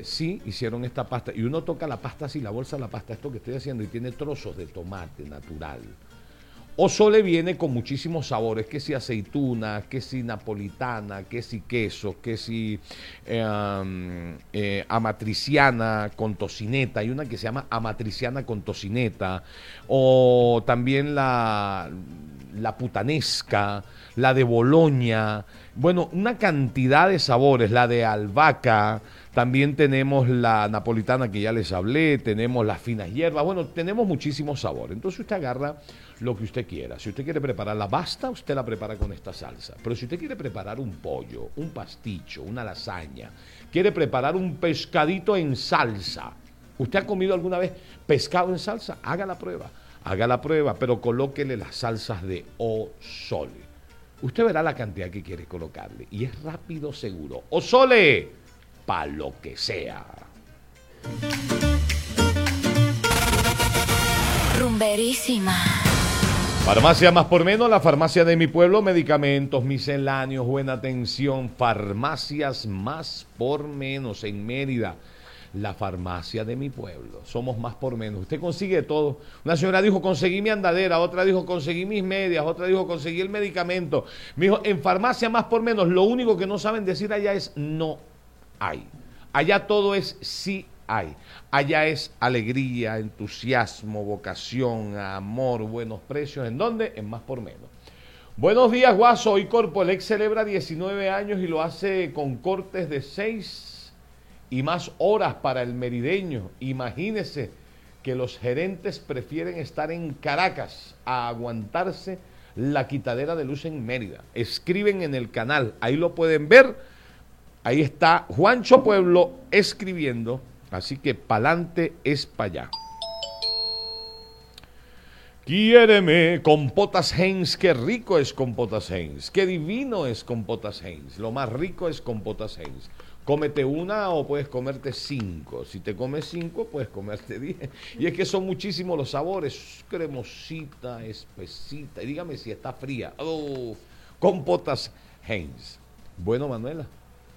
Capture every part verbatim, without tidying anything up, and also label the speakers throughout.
Speaker 1: sí, hicieron esta pasta. Y uno toca la pasta así, la bolsa de la pasta, esto que estoy haciendo, y tiene trozos de tomate natural. O Sole viene con muchísimos sabores, que si aceituna, que si napolitana, que si queso, que si eh, eh, amatriciana con tocineta. Hay una que se llama amatriciana con tocineta. O también la, la putanesca, la de Boloña. Bueno, una cantidad de sabores, la de albahaca. También tenemos la napolitana que ya les hablé, tenemos las finas hierbas, bueno, tenemos muchísimos sabores. Entonces usted agarra lo que usted quiera. Si usted quiere preparar la pasta, usted la prepara con esta salsa. Pero si usted quiere preparar un pollo, un pasticho, una lasaña, quiere preparar un pescadito en salsa, ¿usted ha comido alguna vez pescado en salsa? Haga la prueba, haga la prueba, pero colóquele las salsas de O Sole. Usted verá la cantidad que quiere colocarle y es rápido, seguro. O Sole, pa' lo que sea.
Speaker 2: Rumberísima.
Speaker 1: Farmacia Más por Menos, la farmacia de mi pueblo, medicamentos, misceláneos, buena atención. Farmacias Más por Menos en Mérida, la farmacia de mi pueblo. Somos Más por Menos. Usted consigue todo. Una señora dijo, conseguí mi andadera, otra dijo, conseguí mis medias, otra dijo, conseguí el medicamento. Me dijo, en Farmacia Más por Menos, lo único que no saben decir allá es no hay. Allá todo es sí hay. Allá es alegría, entusiasmo, vocación, amor, buenos precios. ¿En dónde? En Más por Menos. Buenos días, Guaso. Hoy Corpolex celebra diecinueve años y lo hace con cortes de seis y más horas para el merideño. Imagínese que los gerentes prefieren estar en Caracas a aguantarse la quitadera de luz en Mérida. Escriben en el canal, ahí lo pueden ver. Ahí está Juancho Pueblo escribiendo, así que pa'lante es para allá. Quiéreme, Compotas Heinz, qué rico es Compotas Heinz, qué divino es Compotas Heinz, lo más rico es Compotas Heinz. Cómete una o puedes comerte cinco, si te comes cinco puedes comerte diez. Y es que son muchísimos los sabores, cremosita, espesita, y dígame si está fría. Oh, Compotas Heinz. Bueno, Manuela.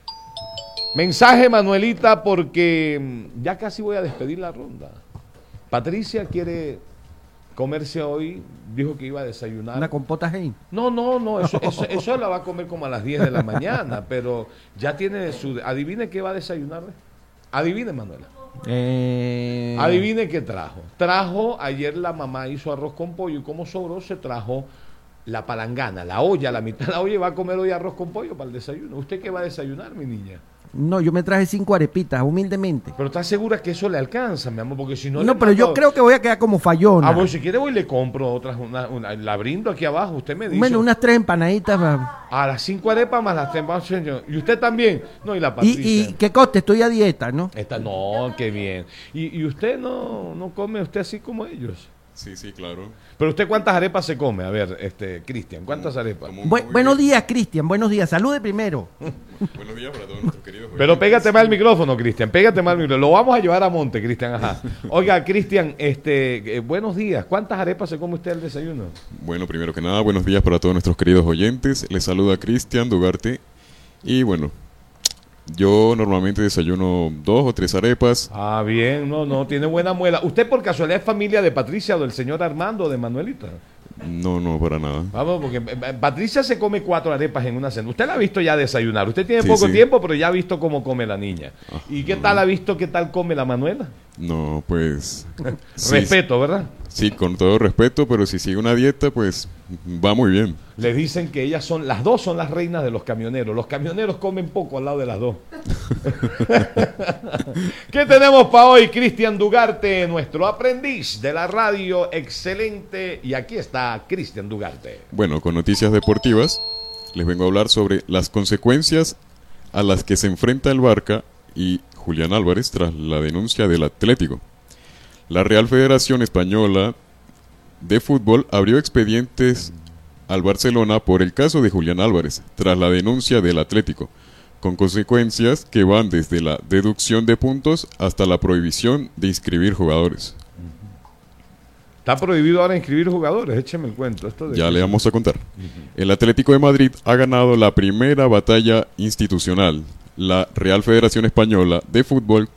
Speaker 1: Mensaje, Manuelita, porque ya casi voy a despedir la ronda. Patricia quiere comerse hoy, dijo que iba a desayunar.
Speaker 3: ¿Una compota Heinz?
Speaker 1: No, no, no, eso, eso, eso la va a comer como a las diez de la mañana, pero ya tiene su... Adivine qué va a desayunar. Adivine, Manuela.
Speaker 3: Eh...
Speaker 1: Adivine qué trajo. Trajo, ayer la mamá hizo arroz con pollo y como sobró se trajo la palangana, la olla, la mitad de la olla, y va a comer hoy arroz con pollo para el desayuno. ¿Usted qué va a desayunar, mi niña?
Speaker 3: No, yo me traje cinco arepitas, humildemente.
Speaker 1: Pero ¿estás segura que eso le alcanza, mi amor? Porque si no...
Speaker 3: No,
Speaker 1: le
Speaker 3: pero
Speaker 1: mando...
Speaker 3: yo creo que voy a quedar como fallona.
Speaker 1: Ah, bueno, si quiere voy y le compro otras, una, una, la brindo aquí abajo, usted me dice.
Speaker 3: Bueno, unas tres empanaditas. Ah,
Speaker 1: a las cinco arepas más las tres, señor. ¿Y usted también? No, y la Patricia.
Speaker 3: Y, y qué coste, estoy a dieta, ¿no?
Speaker 1: Esta, no, qué bien. ¿Y, y usted no, no come usted así como ellos?
Speaker 4: Sí, sí, claro.
Speaker 1: Pero usted, ¿cuántas arepas se come? A ver, este, Cristian, ¿cuántas
Speaker 4: como,
Speaker 1: arepas?
Speaker 4: Como,
Speaker 3: Bu- buenos días, Cristian, buenos días. Salude primero.
Speaker 4: Buenos días para todos nuestros queridos oyentes.
Speaker 1: Pero pégate más el micrófono, Cristian, pégate más el micrófono. Lo vamos a llevar a monte, Cristian, ajá. Oiga, Cristian, este, eh, buenos días. ¿Cuántas arepas se come usted al desayuno?
Speaker 4: Bueno, primero que nada, buenos días para todos nuestros queridos oyentes. Les saluda Cristian Dugarte. Y bueno, yo normalmente desayuno dos o tres arepas.
Speaker 1: Ah, bien, no, no, tiene buena muela. ¿Usted por casualidad es familia de Patricia o del señor Armando o de Manuelita?
Speaker 4: No, no, para nada.
Speaker 1: Vamos, porque eh, Patricia se come cuatro arepas en una cena. Usted la ha visto ya desayunar. Usted tiene
Speaker 4: Sí,
Speaker 1: poco
Speaker 4: sí.
Speaker 1: tiempo, pero ya ha visto cómo come la niña.
Speaker 4: Ah,
Speaker 1: ¿Y qué
Speaker 4: no.
Speaker 1: tal ha visto qué tal come la Manuela?
Speaker 4: No, pues... sí,
Speaker 1: Respeto, ¿verdad?
Speaker 4: Sí, con todo respeto, pero si sigue una dieta, pues va muy bien.
Speaker 1: Le dicen que ellas son, las dos son las reinas de los camioneros. Los camioneros comen poco al lado de las dos. ¿Qué tenemos para hoy, Cristian Dugarte, nuestro aprendiz de la radio? Excelente. Y aquí está Cristian Dugarte.
Speaker 4: Bueno, con noticias deportivas, les vengo a hablar sobre las consecuencias a las que se enfrenta el Barça y Julián Álvarez tras la denuncia del Atlético. La Real Federación Española de Fútbol abrió expedientes al Barcelona por el caso de Julián Álvarez, tras la denuncia del Atlético, con consecuencias que van desde la deducción de puntos hasta la prohibición de inscribir jugadores.
Speaker 1: Está prohibido ahora inscribir jugadores, écheme el cuento. Esto de
Speaker 4: Ya
Speaker 1: que-
Speaker 4: le vamos a contar. El Atlético de Madrid ha ganado la primera batalla institucional. La Real Federación Española de Fútbol